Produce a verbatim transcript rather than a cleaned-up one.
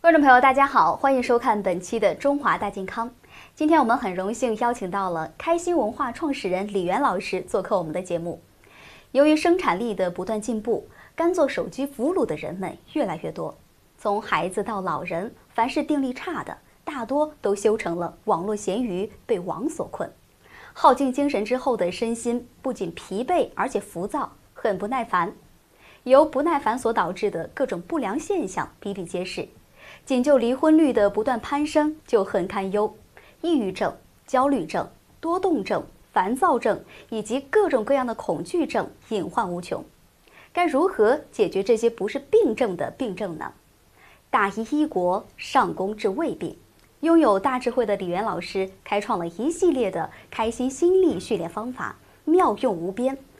观众朋友，大家好，欢迎收看本期的中华大健康。今天我们很荣幸邀请到了开心文化创始人李源老师做客我们的节目。由于生产力的不断进步，甘做手机俘虏的人们越来越多，从孩子到老人，凡是定力差的，大多都修成了网络咸鱼，被网所困。耗尽精神之后的身心不仅疲惫，而且浮躁，很不耐烦。由不耐烦所导致的各种不良现象比比皆是。仅就离婚率的不断攀升就很堪忧，抑郁症、焦虑症、多动症、烦躁症以及各种各样的恐惧症隐患无穷。该如何解决这些不是病症的病症呢？大医医国，上工治胃病。拥有大智慧的李源老师开创了一系列的开心心力训练方法，妙用无边，